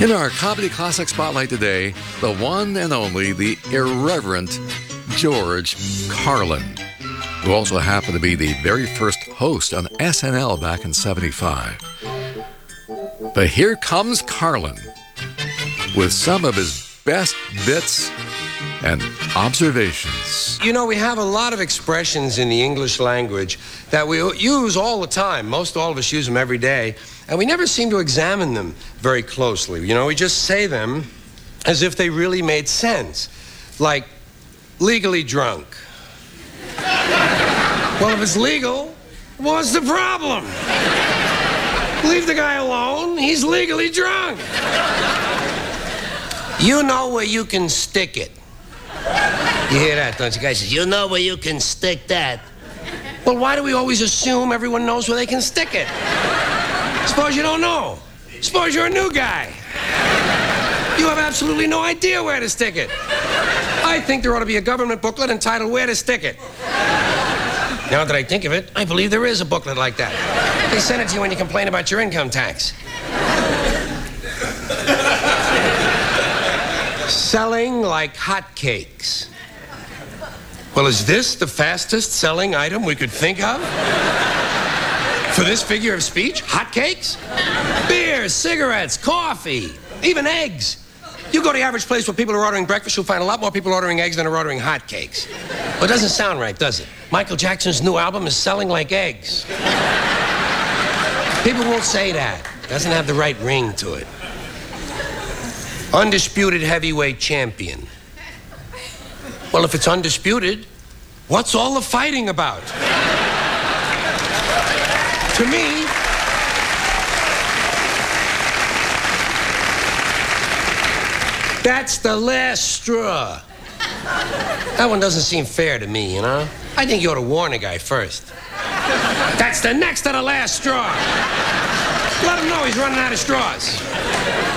In our Comedy Classic Spotlight today, the one and only, the irreverent George Carlin, who also happened to be the very first host on SNL back in '75. But here comes Carlin with some of his best bits and observations. You know, we have a lot of expressions in the English language that we use all the time. Most all of us use them every day, and we never seem to examine them very closely. You know, we just say them as if they really made sense. Like, legally drunk. Well, if it's legal, what's the problem? Leave the guy alone. He's legally drunk. You know where you can stick it. You hear that, don't you? Guy says, you know where you can stick that. Well, why do we always assume everyone knows where they can stick it? Suppose you don't know. Suppose you're a new guy. You have absolutely no idea where to stick it. I think there ought to be a government booklet entitled Where to Stick It. Now that I think of it, I believe there is a booklet like that. They send it to you when you complain about your income tax. Selling like hotcakes. Well, is this the fastest selling item we could think of? For this figure of speech? Hotcakes? Beer, cigarettes, coffee, even eggs. You go to the average place where people are ordering breakfast, you'll find a lot more people ordering eggs than are ordering hotcakes. Well, it doesn't sound right, does it? Michael Jackson's new album is selling like eggs. People won't say that. It doesn't have the right ring to it. Undisputed heavyweight champion. Well, if it's undisputed, what's all the fighting about? To me, that's the last straw. That one doesn't seem fair to me, you know? I think you ought to warn a guy first. That's the next to the last straw. Let him know he's running out of straws.